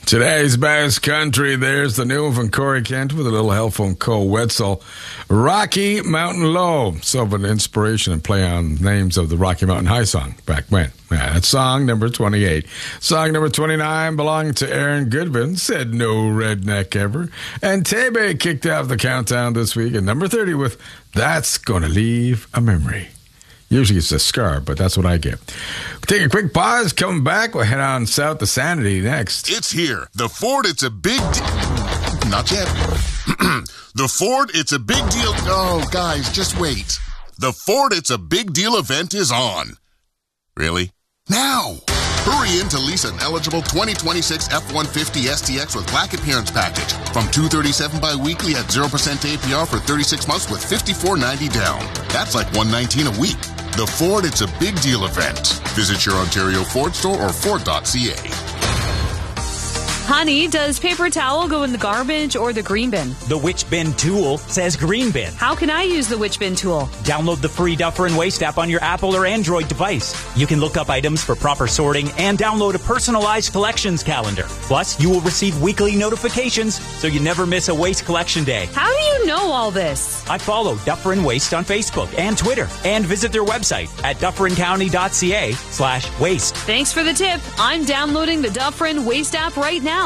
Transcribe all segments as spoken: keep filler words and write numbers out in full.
Today's best country, there's the new one from Corey Kent with a little help from Cole Wetzel. Rocky Mountain Low. So of an inspiration and play on names of the Rocky Mountain High song back when. Yeah, that's song number twenty-eight. Song number twenty-nine belonged to Aaron Goodwin, said no redneck ever. And Tebe kicked off the countdown this week at number thirty with That's Gonna Leave a Memory. Usually it's a scar, but that's what I get. We'll take a quick pause. Coming back, we'll head on south to Sanity next. It's here. The Ford, it's a big deal. Not yet. The Ford, it's a big deal. Oh, guys, just wait. The Ford, it's a big deal event is on. Really? Now! Hurry in to lease an eligible twenty twenty-six F one fifty S T X with Black Appearance Package from two hundred thirty-seven dollars bi-weekly at zero percent A P R for thirty-six months with fifty-four ninety down. That's like one hundred nineteen dollars a week. The Ford, it's a big deal event. Visit your Ontario Ford store or Ford dot C A. Honey, does paper towel go in the garbage or the green bin? The Which Bin tool says green bin. How can I use the Which Bin tool? Download the free Duffer and Waste app on your Apple or Android device. You can look up items for proper sorting and download a personalized collections calendar. Plus, you will receive weekly notifications so you never miss a waste collection day. How do you know all this? I follow Duffer and Waste on Facebook and Twitter and visit their website at dufferincounty.ca slash waste. Thanks for the tip. I'm downloading the Duffer and Waste app right now.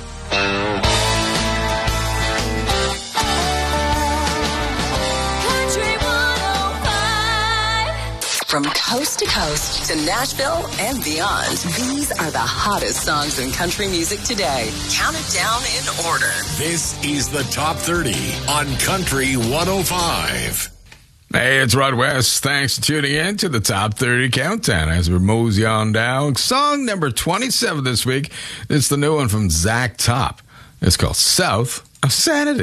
From coast to coast to Nashville and beyond, these are the hottest songs in country music today. Count it down in order. This is the Top thirty on Country one oh five. Hey, it's Rod West. Thanks for tuning in to the Top thirty Countdown as we mosey on down. Song number twenty-seven this week. It's the new one from Zach Top. It's called South of Sanity.